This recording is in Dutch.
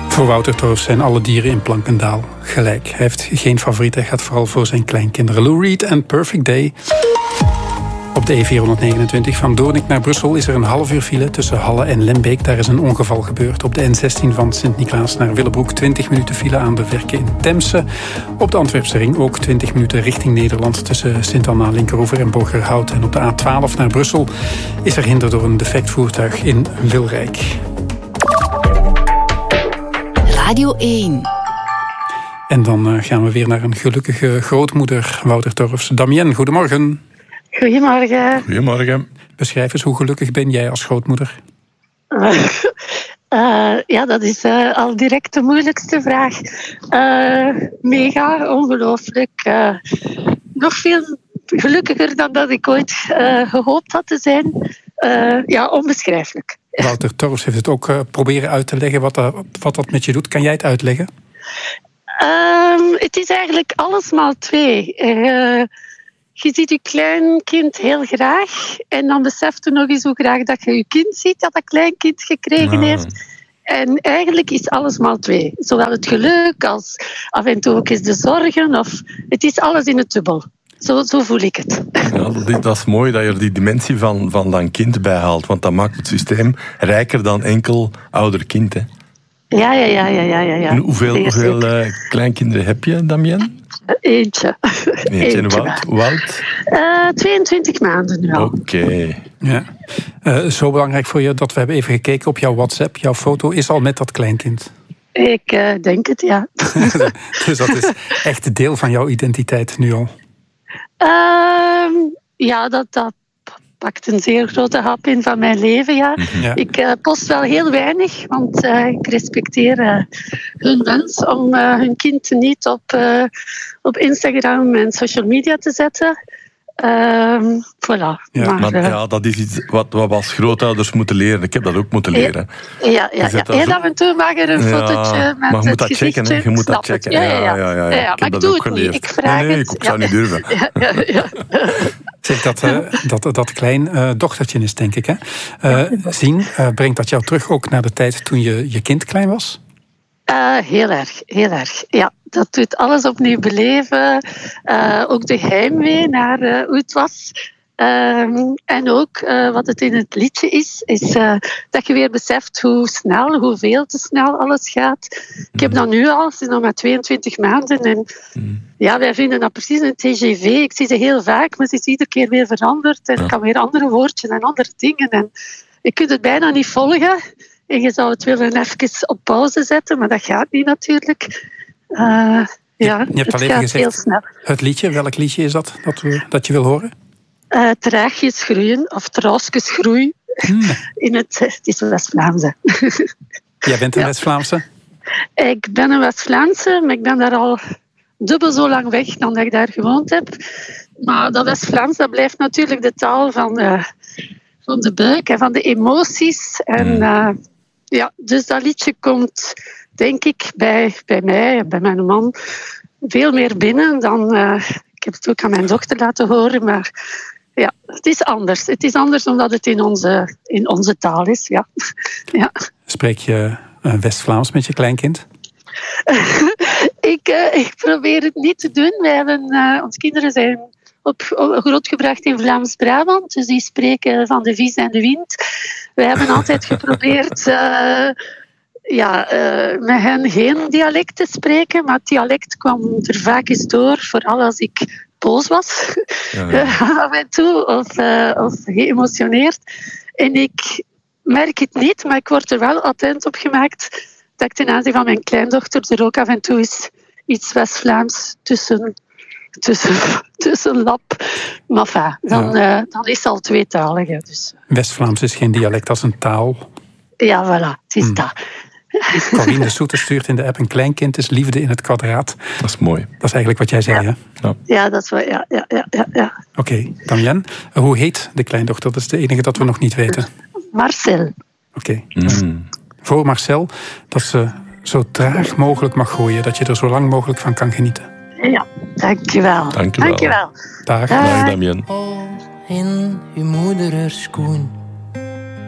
Voor Wouter Torfs zijn alle dieren in Plankendaal gelijk. Hij heeft geen favoriet, hij gaat vooral voor zijn kleinkinderen. Lou Reed en Perfect Day. Op de E429 van Doornik naar Brussel is er een half uur file tussen Halle en Lembeek. Daar is een ongeval gebeurd. Op de N16 van Sint-Niklaas naar Willebroek 20 minuten file aan de Verken in Temse. Op de Antwerpse ring ook 20 minuten richting Nederland tussen Sint-Anna, Linkeroever en Borgerhout. En op de A12 naar Brussel is er hinder door een defect voertuig in Wilrijk. Radio 1. En dan gaan we weer naar een gelukkige grootmoeder, Wouter Torfs. Damienne, goedemorgen. Goedemorgen. Goedemorgen. Beschrijf eens, hoe gelukkig ben jij als grootmoeder? Ja, dat is al direct de moeilijkste vraag. Mega, ongelooflijk. Nog veel gelukkiger dan dat ik ooit gehoopt had te zijn. Ja, onbeschrijfelijk. Wouter Torfs heeft het ook proberen uit te leggen wat dat met je doet. Kan jij het uitleggen? Het is eigenlijk alles maal 2. Je ziet je kleinkind heel graag en dan beseft je nog eens hoe graag dat je je kind ziet dat kleinkind gekregen heeft. En eigenlijk is alles maal 2. Zowel het geluk als af en toe ook eens de zorgen. Of het is alles in het dubbel. Zo voel ik het. Ja, dat is mooi dat je er die dimensie van dan kind bijhaalt. Want dat maakt het systeem rijker dan enkel ouder-kind. Hè? Ja. En hoeveel kleinkinderen heb je, Damienne? Eentje. En Wout? 22 maanden nu al. Oké. Ja. Zo belangrijk voor je dat we hebben even gekeken op jouw WhatsApp. Jouw foto is al met dat kleinkind. Ik denk het, ja. Dus dat is echt deel van jouw identiteit nu al. Ja, dat pakt een zeer grote hap in van mijn leven, ja. Ja. Ik post wel heel weinig, want ik respecteer hun wens om hun kind niet op Instagram en social media te zetten. Voilà. Ja, maar dat is iets wat we als grootouders moeten leren. Ik heb dat ook moeten leren. Ja. Heel af en toe mag er een fotootje met maar je moet dat gezichtje. checken, hè? Je moet dat checken. Ja. Ik Maar ik doe het niet. Ik vraag het. Ik zou niet durven. Ja. Zeg, dat klein dochtertje is, denk ik. Hè? Zien, brengt dat jou terug ook naar de tijd toen je kind klein was? Heel erg. Ja, dat doet alles opnieuw beleven. Ook de heimwee naar hoe het was. En ook wat het in het liedje is dat je weer beseft hoeveel te snel alles gaat. Ik heb dat nu al, het is nog maar 22 maanden. En ja, wij vinden dat precies een TGV. Ik zie ze heel vaak, maar ze is iedere keer weer veranderd. En kan weer andere woordjes en andere dingen. En je kunt het bijna niet volgen. En je zou het willen even op pauze zetten, maar dat gaat niet natuurlijk. Je hebt al even gezegd, heel snel. Het liedje, welk liedje is dat dat je wil horen? Traagjes groeien, of traasjes groei. Het is West-Vlaams. Jij bent een West-Vlaamse? Ik ben een West-Vlaamse, maar ik ben daar al dubbel zo lang weg dan dat ik daar gewoond heb. Maar dat West-Vlaams, dat blijft natuurlijk de taal van de buik en van de emoties. En dus dat liedje komt, denk ik, bij mij en bij mijn man veel meer binnen dan... ik heb het ook aan mijn dochter laten horen, maar ja, het is anders. Het is anders omdat het in onze taal is, ja. Spreek je West-Vlaams met je kleinkind? Ik probeer het niet te doen. Onze kinderen zijn grootgebracht in Vlaams-Brabant, dus die spreken van de vis en de wind. We hebben altijd geprobeerd met hen geen dialect te spreken, maar het dialect kwam er vaak eens door, vooral als ik boos was, af en toe, of geëmotioneerd. En ik merk het niet, maar ik word er wel attent op gemaakt dat ik ten aanzien van mijn kleindochter er ook af en toe iets West-Vlaams tussen lap. Maar dan is het al tweetalig. Dus. West-Vlaams is geen dialect, dat is een taal. Ja, voilà, het is dat. Corine de Soete stuurt in de app: een kleinkind is liefde in het kwadraat. Dat is mooi. Dat is eigenlijk wat jij zei, hè? Ja, dat is wel, ja. Oké, Damienne, hoe heet de kleindochter? Dat is de enige dat we nog niet weten. Marcel. Oké. Voor Marcel, dat ze zo traag mogelijk mag groeien, dat je er zo lang mogelijk van kan genieten. Ja, dankjewel. Dankjewel. Dag. Dag, Damienne. In uw moeders schoen.